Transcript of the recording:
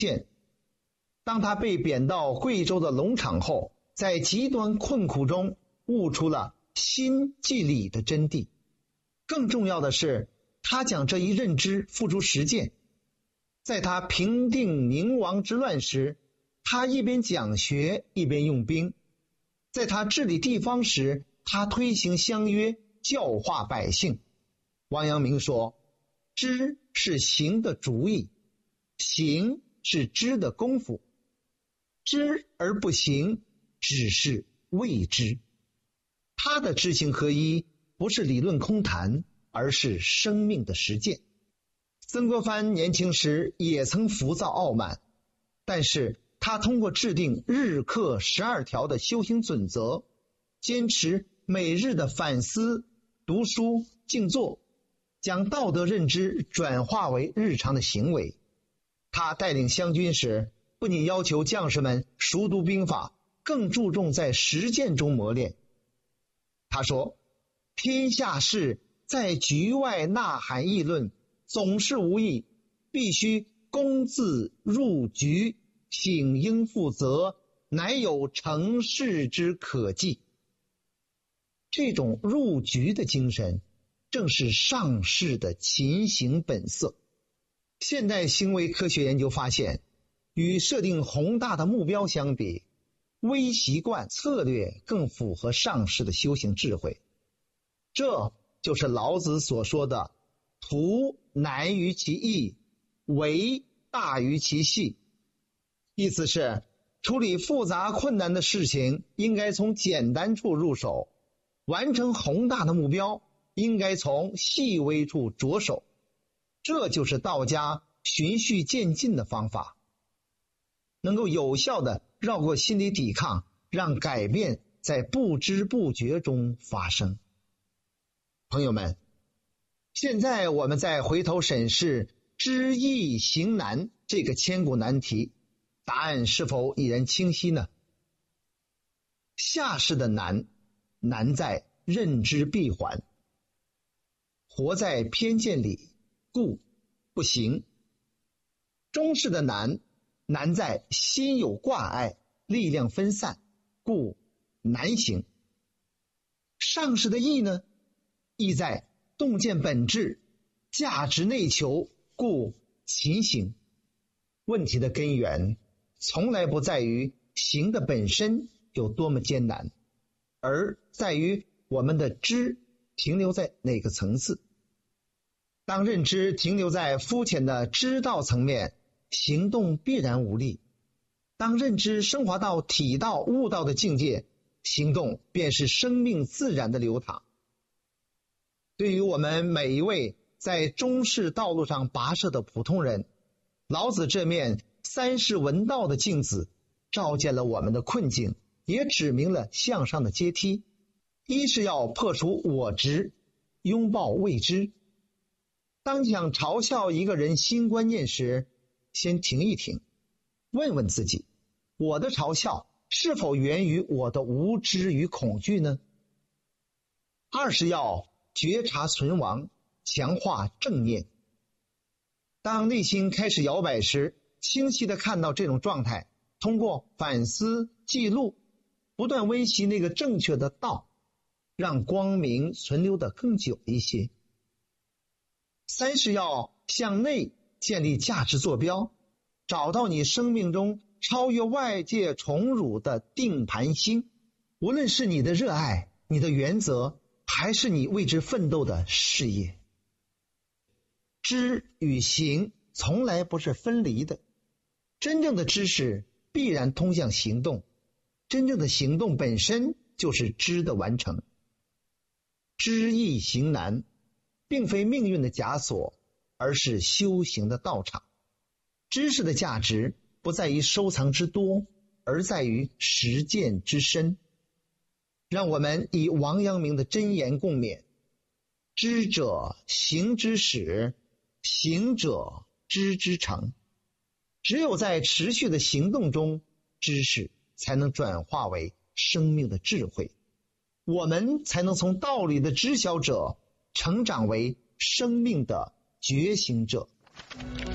现。当他被贬到贵州的农场后，在极端困苦中悟出了心即理的真谛。更重要的是，他将这一认知付诸实践。在他平定宁王之乱时，他一边讲学一边用兵；在他治理地方时，他推行乡约，教化百姓。王阳明说，知是行的主意，行是知的功夫，知而不行，只是未知。他的知行合一不是理论空谈，而是生命的实践。曾国藩年轻时也曾浮躁傲慢，但是他通过制定日课12条的修行准则，坚持每日的反思、读书、静坐，将道德认知转化为日常的行为。他带领湘军时，不仅要求将士们熟读兵法，更注重在实践中磨练。他说，天下事在局外呐喊议论，总是无益，必须公自入局，请应负责，乃有成事之可计。这种入局的精神，正是上士的勤行本色。现代行为科学研究发现，与设定宏大的目标相比，微习惯策略更符合上士的修行智慧。这就是老子所说的图难于其易，为大于其细。意思是，处理复杂困难的事情应该从简单处入手，完成宏大的目标应该从细微处着手。这就是道家循序渐进的方法，能够有效地绕过心理抵抗，让改变在不知不觉中发生。朋友们，现在我们再回头审视知易行难这个千古难题，答案是否已然清晰呢？下士的难，难在认知闭环，活在偏见里，故不行。中士的难，难在心有挂碍，力量分散，故难行。上士的易呢，易在洞见本质，价值内求，故勤行。问题的根源从来不在于行的本身有多么艰难，而在于我们的知停留在哪个层次。当认知停留在肤浅的知道层面，行动必然无力；当认知升华到体道悟道的境界，行动便是生命自然的流淌。对于我们每一位在中士道路上跋涉的普通人，老子这面三世闻道的镜子，照见了我们的困境，也指明了向上的阶梯。一是要破除我执，拥抱未知。当想嘲笑一个人新观念时，先停一停，问问自己，我的嘲笑是否源于我的无知与恐惧呢？二是要觉察存亡，强化正念。当内心开始摇摆时，清晰地看到这种状态，通过反思记录，不断温习那个正确的道，让光明存留得更久一些。三是要向内建立价值坐标，找到你生命中超越外界宠辱的定盘星，无论是你的热爱、你的原则，还是你为之奋斗的事业。知与行从来不是分离的，真正的知识必然通向行动，真正的行动本身就是知的完成。知易行难，并非命运的枷锁，而是修行的道场。知识的价值不在于收藏之多，而在于实践之深。让我们以王阳明的箴言共勉：知者行之始，行者知之成。只有在持续的行动中，知识才能转化为生命的智慧，我们才能从道理的知晓者成长为生命的觉醒者。